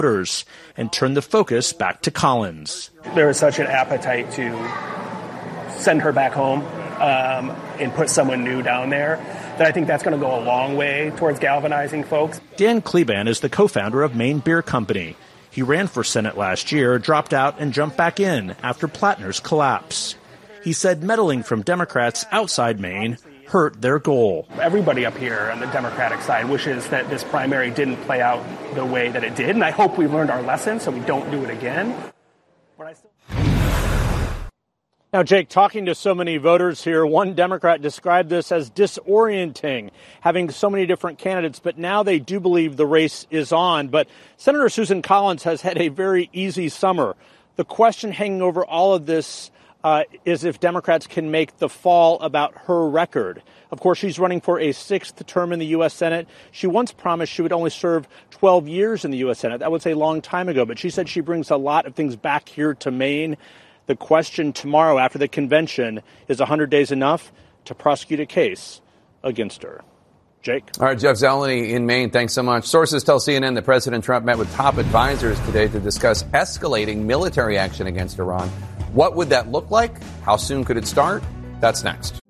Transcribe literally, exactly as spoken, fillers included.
voters and turn the focus back to Collins. There is such an appetite to send her back home um, and put someone new down there that I think that's going to go a long way towards galvanizing folks. Dan Kleban is the co-founder of Maine Beer Company. He ran for Senate last year, dropped out, and jumped back in after Plattner's collapse. He said meddling from Democrats outside Maine hurt their goal. Everybody up here on the Democratic side wishes that this primary didn't play out the way that it did, and I hope we've learned our lesson so we don't do it again. But I still... Now, Jake, talking to so many voters here, one Democrat described this as disorienting, having so many different candidates, but now they do believe the race is on. But Senator Susan Collins has had a very easy summer. The question hanging over all of this uh, is if Democrats can make the fall about her record. Of course, she's running for a sixth term in the U S. Senate. She once promised she would only serve twelve years in the U S. Senate. That was a long time ago, but she said she brings a lot of things back here to Maine. The question tomorrow after the convention is one hundred days enough to prosecute a case against her. Jake? All right, Jeff Zeleny in Maine, thanks so much. Sources tell C N N that President Trump met with top advisors today to discuss escalating military action against Iran. What would that look like? How soon could it start? That's next.